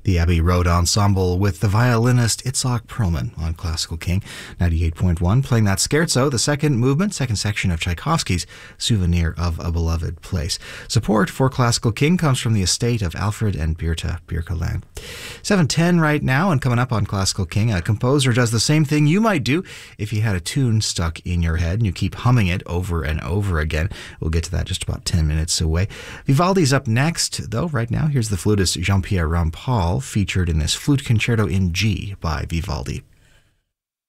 The Abbey Road Ensemble with the violinist Itzhak Perlman on Classical King 98.1, playing that scherzo, the second movement, second section of Tchaikovsky's Souvenir of a Beloved Place. Support for Classical King comes from the estate of Alfred and Birta Birkeland. 7:10 right now, and coming up on Classical King, a composer does the same thing you might do if you had a tune stuck in your head and you keep humming it over and over again. We'll get to that just about 10 minutes away. Vivaldi's up next, though. Right now, here's the flutist Jean-Pierre Rampal, featured in this Flute Concerto in G by Vivaldi.